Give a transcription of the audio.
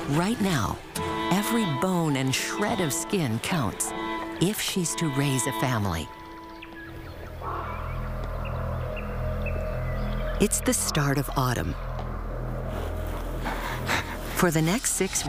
Right now, every bone and shred of skin counts if she's to raise a family. It's the start of autumn. For the next 6 weeks,